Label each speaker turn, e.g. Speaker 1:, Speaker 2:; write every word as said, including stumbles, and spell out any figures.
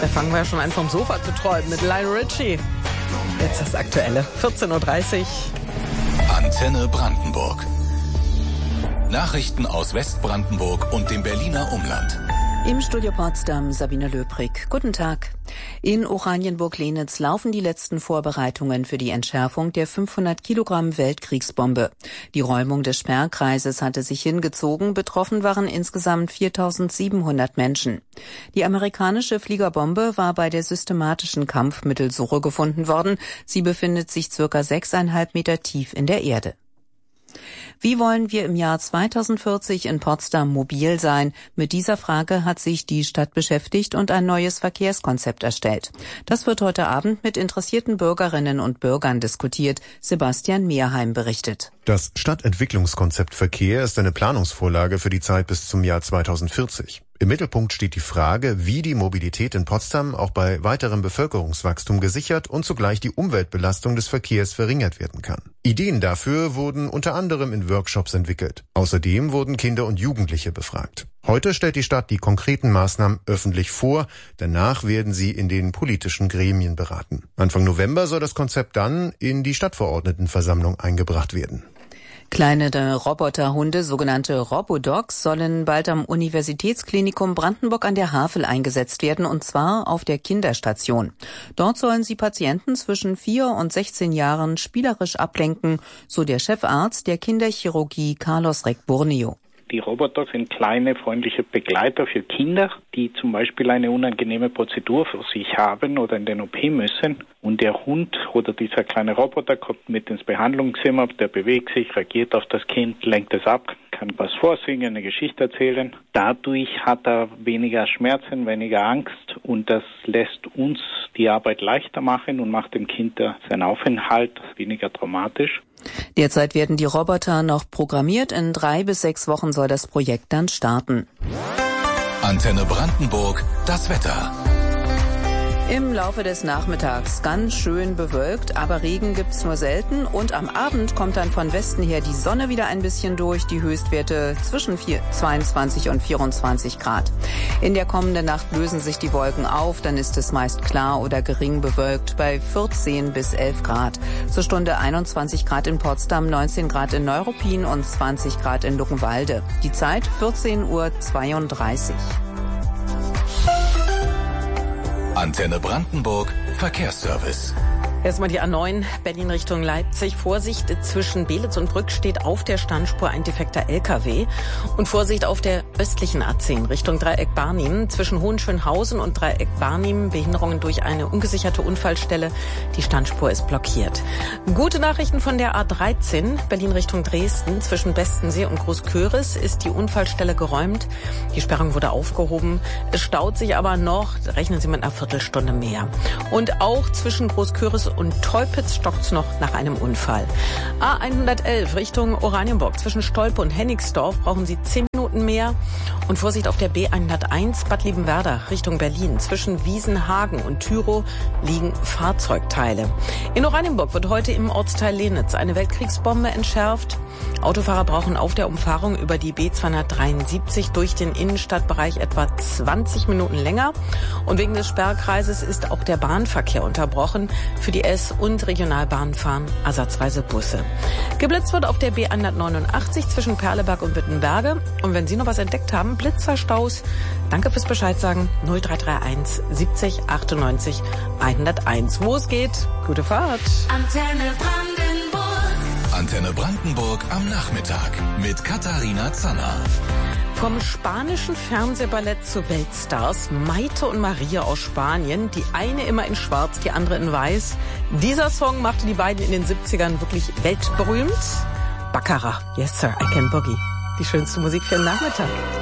Speaker 1: Da fangen wir ja schon an, vom Sofa zu träumen mit Lionel Richie. Jetzt das Aktuelle, vierzehn Uhr dreißig.
Speaker 2: Antenne Brandenburg. Nachrichten aus Westbrandenburg und dem Berliner Umland.
Speaker 3: Im Studio Potsdam Sabine Löbrig. Guten Tag. In Oranienburg-Lenitz laufen die letzten Vorbereitungen für die Entschärfung der fünfhundert Kilogramm Weltkriegsbombe. Die Räumung des Sperrkreises hatte sich hingezogen. Betroffen waren insgesamt viertausendsiebenhundert Menschen. Die amerikanische Fliegerbombe war bei der systematischen Kampfmittelsuche gefunden worden. Sie befindet sich circa sechseinhalb Meter tief in der Erde. Wie wollen wir im Jahr zweitausendvierzig in Potsdam mobil sein? Mit dieser Frage hat sich die Stadt beschäftigt und ein neues Verkehrskonzept erstellt. Das wird heute Abend mit interessierten Bürgerinnen und Bürgern diskutiert. Sebastian Mehrheim berichtet.
Speaker 4: Das Stadtentwicklungskonzept Verkehr ist eine Planungsvorlage für die Zeit bis zum Jahr zweitausendvierzig. Im Mittelpunkt steht die Frage, wie die Mobilität in Potsdam auch bei weiterem Bevölkerungswachstum gesichert und zugleich die Umweltbelastung des Verkehrs verringert werden kann. Ideen dafür wurden unter anderem in Workshops entwickelt. Außerdem wurden Kinder und Jugendliche befragt. Heute stellt die Stadt die konkreten Maßnahmen öffentlich vor. Danach werden sie in den politischen Gremien beraten. Anfang November soll das Konzept dann in die Stadtverordnetenversammlung eingebracht werden.
Speaker 3: Kleine Roboterhunde, sogenannte Robodogs, sollen bald am Universitätsklinikum Brandenburg an der Havel eingesetzt werden, und zwar auf der Kinderstation. Dort sollen sie Patienten zwischen vier und sechzehn Jahren spielerisch ablenken, so der Chefarzt der Kinderchirurgie Carlos Reck-Burnio.
Speaker 5: Die Roboter sind kleine, freundliche Begleiter für Kinder, die zum Beispiel eine unangenehme Prozedur für sich haben oder in den O P müssen. Und der Hund oder dieser kleine Roboter kommt mit ins Behandlungszimmer, der bewegt sich, reagiert auf das Kind, lenkt es ab, kann was vorsingen, eine Geschichte erzählen. Dadurch hat er weniger Schmerzen, weniger Angst, und das lässt uns die Arbeit leichter machen und macht dem Kind seinen Aufenthalt weniger traumatisch.
Speaker 3: Derzeit werden die Roboter noch programmiert. In drei bis sechs Wochen soll das Projekt dann starten.
Speaker 2: Antenne Brandenburg, das Wetter.
Speaker 3: Im Laufe des Nachmittags ganz schön bewölkt, aber Regen gibt's nur selten, und am Abend kommt dann von Westen her die Sonne wieder ein bisschen durch, die Höchstwerte zwischen zweiundzwanzig und vierundzwanzig Grad. In der kommenden Nacht lösen sich die Wolken auf, dann ist es meist klar oder gering bewölkt bei vierzehn bis elf Grad. Zur Stunde einundzwanzig Grad in Potsdam, neunzehn Grad in Neuruppin und zwanzig Grad in Luckenwalde. Die Zeit vierzehn Uhr zweiunddreißig.
Speaker 2: Antenne Brandenburg, Verkehrsservice.
Speaker 1: Erstmal die A neun, Berlin Richtung Leipzig. Vorsicht, zwischen Belitz und Brück steht auf der Standspur ein defekter L K W. Und Vorsicht auf der östlichen A zehn Richtung Dreieck Barnim. Zwischen Hohenschönhausen und Dreieck Barnim Behinderungen durch eine ungesicherte Unfallstelle. Die Standspur ist blockiert. Gute Nachrichten von der A dreizehn, Berlin Richtung Dresden. Zwischen Bestensee und Großköris ist die Unfallstelle geräumt. Die Sperrung wurde aufgehoben. Es staut sich aber noch. Rechnen Sie mit einer Viertelstunde mehr. Und auch zwischen Großköris und Teupitz stockt's noch nach einem Unfall. A hundertelf Richtung Oranienburg. Zwischen Stolpe und Hennigsdorf brauchen Sie zehn Minuten mehr. Und Vorsicht auf der B hunderteins Bad Liebenwerda Richtung Berlin. Zwischen Wiesenhagen und Tyrow liegen Fahrzeugteile. In Oranienburg wird heute im Ortsteil Lenitz eine Weltkriegsbombe entschärft. Autofahrer brauchen auf der Umfahrung über die B zweihundertdreiundsiebzig durch den Innenstadtbereich etwa zwanzig Minuten länger. Und wegen des Sperrkreises ist auch der Bahnverkehr unterbrochen. Für die S- und Regionalbahnen fahren ersatzweise Busse. Geblitzt wird auf der B hundertneunundachtzig zwischen Perleberg und Wittenberge. Und wenn Sie noch was entdeckt haben, Blitzerstaus, danke fürs Bescheid sagen. null drei drei eins siebzig achtundneunzig hunderteins. Wo es geht, gute Fahrt.
Speaker 2: Antenne Brandenburg. Antenne Brandenburg am Nachmittag mit Katharina Zanner.
Speaker 1: Vom spanischen Fernsehballett zu Weltstars, Maite und Maria aus Spanien, die eine immer in schwarz, die andere in weiß. Dieser Song machte die beiden in den siebzigern wirklich weltberühmt. Baccarat, yes sir, I can boogie. Die schönste Musik für den Nachmittag.